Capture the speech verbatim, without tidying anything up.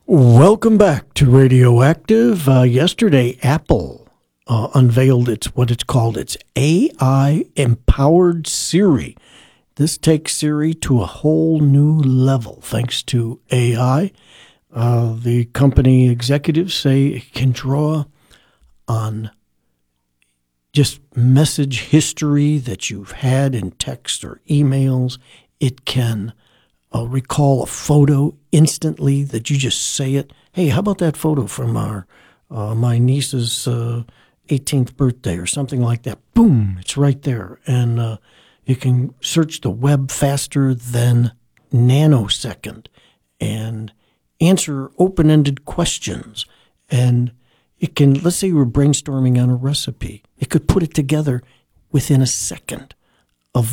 Welcome back to Radioactive. Uh, yesterday, Apple uh, unveiled its what it's called its A I-empowered Siri. This takes Siri to a whole new level thanks to A I. Uh, the company executives say it can draw on just message history that you've had in text or emails. It can uh, recall a photo instantly that you just say it. Hey, how about that photo from our uh, my niece's uh, eighteenth birthday or something like that? Boom, it's right there. And uh, you can search the web faster than nanosecond and answer open-ended questions. And it can, let's say you were brainstorming on a recipe. It could put it together within a second.